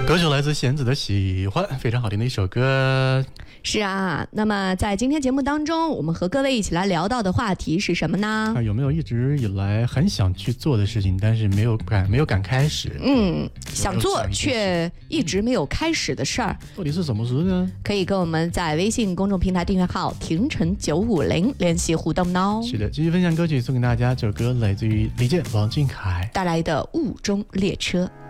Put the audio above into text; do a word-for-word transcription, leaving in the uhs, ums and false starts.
歌曲来自弦子的喜欢，非常好听的一首歌。 是啊，那么在今天节目当中，我们和各位一起来聊到的话题是什么呢？ 啊，有没有一直以来很想去做的事情，但是没有敢没有敢开始？ 嗯，想做却一直没有开始的事儿， 到底是什么事呢？ 可以跟我们在微信公众平台订阅号廷城九五零联系互动哦。 是的，继续分享歌曲送给大家，这首歌来自于李健、王俊凯带来的《雾中列车》。